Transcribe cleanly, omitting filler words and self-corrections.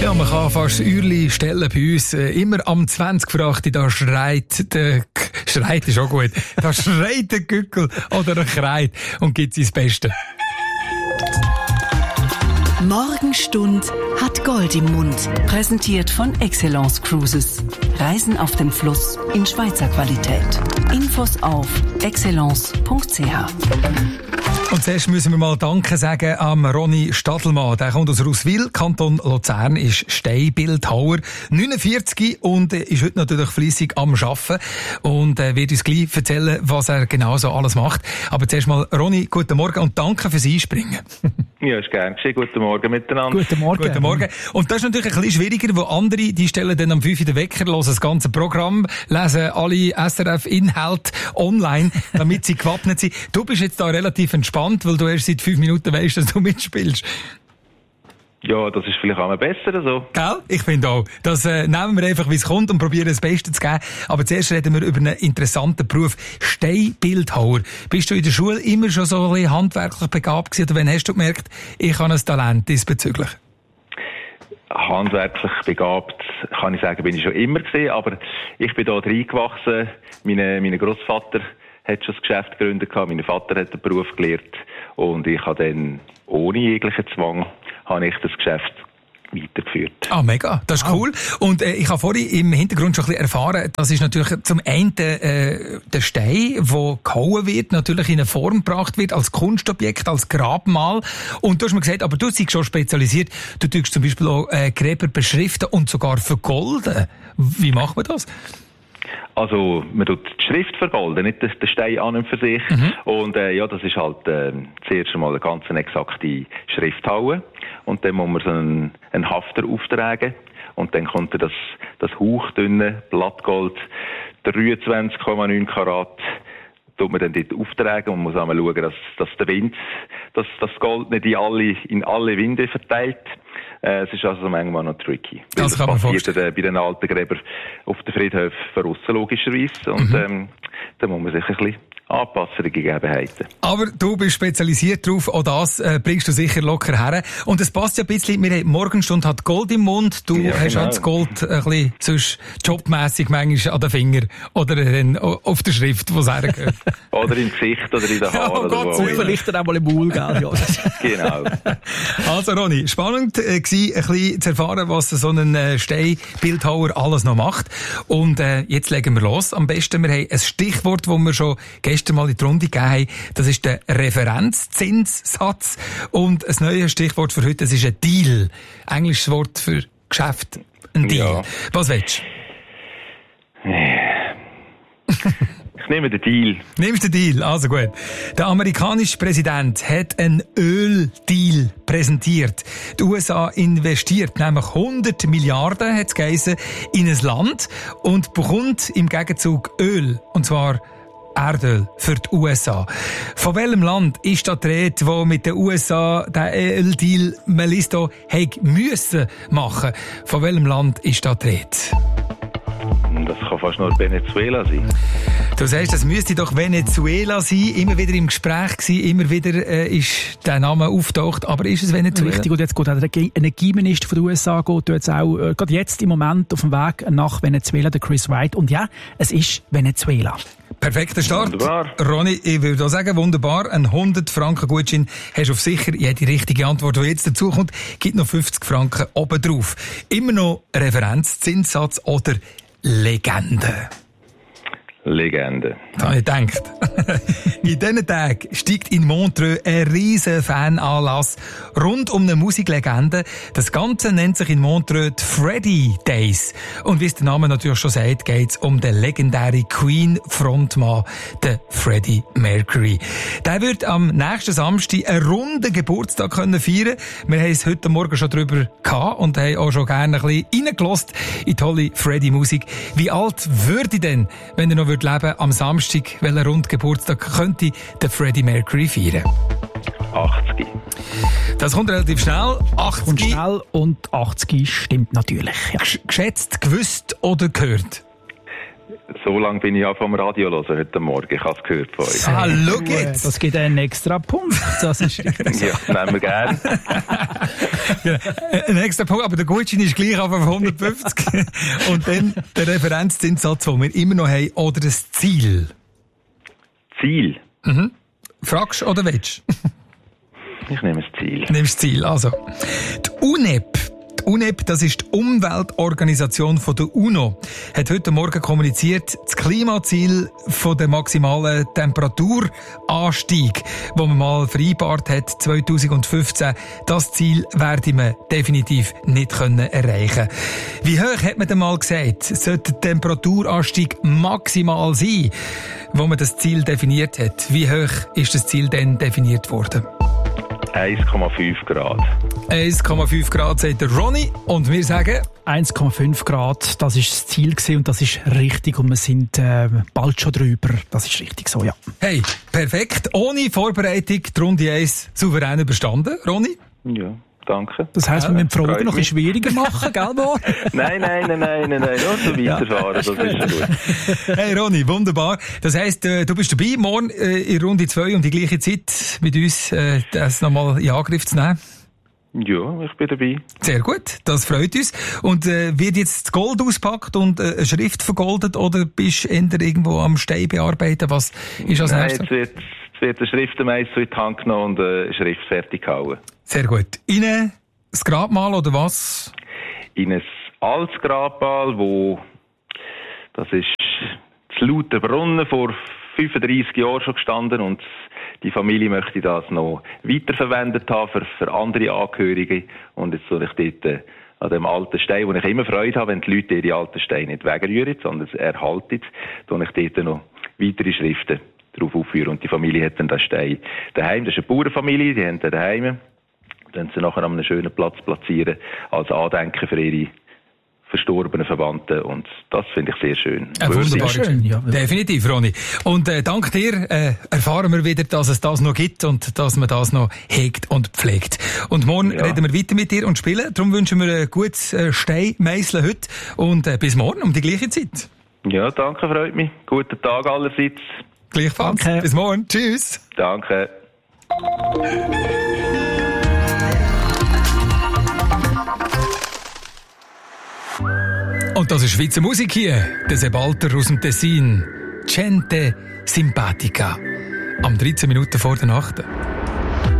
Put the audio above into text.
Ja, man kann fast Uhrli stellen bei uns. Immer am 20:08 da schreit ist auch gut. Da schreit der Gückel oder ein Kreit und gibt sein Beste. Morgenstund hat Gold im Mund. Präsentiert von Excellence Cruises. Reisen auf dem Fluss in Schweizer Qualität. Infos auf excellence.ch. Und zuerst müssen wir mal Danke sagen am Ronny Stadelmann. Der kommt aus Ruswil, Kanton Luzern, ist Steinbildhauer, 49 und ist heute natürlich fleissig am Arbeiten und wird uns gleich erzählen, was er genau so alles macht. Aber zuerst mal, Ronny, guten Morgen und danke fürs Einspringen. Ja, ist gern geschehen. Guten Morgen miteinander. Guten Morgen. Guten Morgen. Und das ist natürlich ein bisschen schwieriger, wo andere, die stellen dann am 5 den Wecker, hören das ganze Programm, lesen alle SRF-Inhalte online, damit sie gewappnet sind. Du bist jetzt da relativ entspannt, weil du erst seit 5 Minuten weißt, dass du mitspielst. Ja, das ist vielleicht auch mal besser so. Gell? Ich finde auch. Das nehmen wir einfach, wie es kommt und probieren das Beste zu geben. Aber zuerst reden wir über einen interessanten Beruf. Steinbildhauer. Bist du in der Schule immer schon so ein bisschen handwerklich begabt gewesen? Oder wann hast du gemerkt, ich habe ein Talent diesbezüglich? Handwerklich begabt, kann ich sagen, bin ich schon immer gewesen. Aber ich bin da reingewachsen. Mein Grossvater hat schon das Geschäft gegründet gehabt. Mein Vater hat den Beruf gelernt. Und ich habe dann ohne jeglichen Zwang habe ich das Geschäft weitergeführt. Ah, mega. Das ist cool. Und ich habe vorhin im Hintergrund schon ein bisschen erfahren, das ist natürlich zum einen der Stein, der gehauen wird, natürlich in eine Form gebracht wird, als Kunstobjekt, als Grabmal. Und du hast mir gesagt, aber du bist schon spezialisiert. Du tust zum Beispiel auch Gräber beschriften und sogar vergolden. Wie macht man das? Also, man tut die Schrift vergolden, nicht den Stein an und für sich. Und ja, das ist halt zuerst einmal eine ganz exakte Schrift hauen. Und dann muss man so einen Hafter auftragen. Und dann kommt das hauchdünne Blattgold, 23,9 Karat, tut man dann dort auftragen und muss einmal schauen, dass der Wind, dass das Gold nicht in alle Winde verteilt. Es ist also manchmal noch tricky. Das kann man vorstellen. Bei den alten Gräbern auf den Friedhöfen verrissen, logischerweise. Und da muss man sich ein bisschen anpassen, die Gegebenheiten. Aber du bist spezialisiert drauf, auch das bringst du sicher locker her. Und es passt ja ein bisschen, wir haben Morgenstund hat Gold im Mund, du hast genau das Gold ein bisschen sonst jobmässig manchmal an den Finger oder dann auf der Schrift, wo es hergehört. Oder im Gesicht oder in den Haaren. Ja, oh Gott, vielleicht dann auch mal im Maul, gell? Ja. Genau. Also Ronny, spannend gewesen, ein bisschen zu erfahren, was so ein Steinbildhauer alles noch macht. Und jetzt legen wir los. Am besten, wir haben ein Stichwort, das wir schon gestern mal in die Runde gegeben haben. Das ist der Referenzzinssatz. Und ein neues Stichwort für heute, das ist ein Deal. Englisches Wort für Geschäft. Ein Deal. Ja. Was willst du? Ich nehme den Deal. Nimmst den Deal? Also gut. Der amerikanische Präsident hat einen Öldeal präsentiert. Die USA investiert nämlich 100 Milliarden, hat es geheißen, in ein Land und bekommt im Gegenzug Öl. Und zwar Erdöl für die USA. Von welchem Land ist da die Rede, wo mit den USA den Öldeal Melisto müssen machen? Von welchem Land ist da die Rede? Das kann fast nur Venezuela sein. Du sagst, das müsste doch Venezuela sein. Immer wieder im Gespräch gewesen, immer wieder ist der Name auftaucht. Aber ist es Venezuela? Richtig, und jetzt geht auch der Energieminister von den USA geht jetzt auch gerade jetzt im Moment auf dem Weg nach Venezuela, der Chris Wright. Und ja, es ist Venezuela. Perfekter Start. Wunderbar. Ronny, ich würde auch sagen, wunderbar. Ein 100-Franken-Gutschein hast du auf sicher. Jede richtige Antwort, die jetzt dazu kommt, gibt noch 50 Franken obendrauf. Immer noch Referenzzinssatz oder Legende? Legende. Da habe ich gedacht. In diesen Tagen steigt in Montreux ein riesen Fananlass rund um eine Musiklegende. Das Ganze nennt sich in Montreux die Freddie Days. Und wie es der Name natürlich schon sagt, geht es um den legendären Queen-Frontmann, den Freddie Mercury. Der wird am nächsten Samstag einen runden Geburtstag feiern können. Wir haben es heute Morgen schon darüber gehabt und haben auch schon gerne ein bisschen reingelassen in die tolle Freddie-Musik. Wie alt würde denn, wenn er noch leben am Samstag, welcher Rundgeburtstag könnte der Freddie Mercury feiern? 80. Das kommt relativ schnell. 80. Und schnell und 80 stimmt natürlich. Ja. Geschätzt, gewusst oder gehört? So lange bin ich ja vom Radio hören heute Morgen. Ich habe es gehört von euch. Ah, schau jetzt. Das gibt einen extra Punkt. Das ist richtig. Ja, nehmen wir gerne. Ja, ein extra Punkt, aber der Gutschein ist gleich auf 150. Und dann der Referenzzinssatz, den wir immer noch haben, oder das Ziel. Ziel? Mhm. Fragst du oder willst du? Ich nehme das Ziel. Nimmst das Ziel, also. Die UNEP. Die UNEP, das ist die Umweltorganisation von der UNO, hat heute Morgen kommuniziert, das Klimaziel von der maximalen Temperaturanstieg, wo man mal vereinbart hat, 2015, das Ziel werde man definitiv nicht erreichen. Wie hoch hat man denn mal gesagt, sollte der Temperaturanstieg maximal sein, wo man das Ziel definiert hat? Wie hoch ist das Ziel denn definiert worden? 1,5 Grad. 1,5 Grad, sagt der Ronny. Und wir sagen 1,5 Grad, das ist das Ziel gewesen und das ist richtig und wir sind bald schon drüber. Das ist richtig so, ja. Hey, perfekt. Ohne Vorbereitung die Runde 1 souverän überstanden, Ronny? Ja, danke. Das heisst, wir müssen die Frage noch ein bisschen schwieriger machen, gell, Mor? Nein, nur so weiterfahren, das ist gut. Hey Ronny, wunderbar. Das heisst, du bist dabei, morgen in Runde 2 um die gleiche Zeit mit uns das nochmal in Angriff zu nehmen? Ja, ich bin dabei. Sehr gut, das freut uns. Und wird jetzt das Gold auspackt und eine Schrift vergoldet oder bist du eher irgendwo am Stein bearbeiten? Was ist als nächstes? Jetzt wird eine Schrift in die Hand genommen und eine Schrift fertig gehauen. Sehr gut. In das Grabmal oder was? In ein altes Grabmal, das ist das Lauterbrunnen vor 35 Jahren schon gestanden und die Familie möchte das noch weiterverwendet haben für andere Angehörige. Und jetzt soll ich dort an dem alten Stein, wo ich immer Freude habe, wenn die Leute ihre alten Steine nicht wegrühren, sondern erhalten, tue ich dort noch weitere Schriften drauf aufführen. Und die Familie hat dann den Stein daheim. Das ist eine Bauernfamilie, die haben den daheim. Dann sie nachher an einem schönen Platz platzieren, als Andenken für ihre verstorbenen Verwandten. Und das finde ich sehr schön. Wunderbar. Schön, ja. Definitiv, Ronny. Und dank dir erfahren wir wieder, dass es das noch gibt und dass man das noch hegt und pflegt. Und morgen reden wir weiter mit dir und spielen. Darum wünschen wir ein gutes Steinmeisseln heute und bis morgen um die gleiche Zeit. Ja, danke, freut mich. Guten Tag allerseits. Gleichfalls. Danke. Bis morgen. Tschüss. Danke. Und das ist Schweizer Musik hier. Der Sebalter aus dem Tessin. Gente Simpatica. Am 13 Minuten vor der Nacht.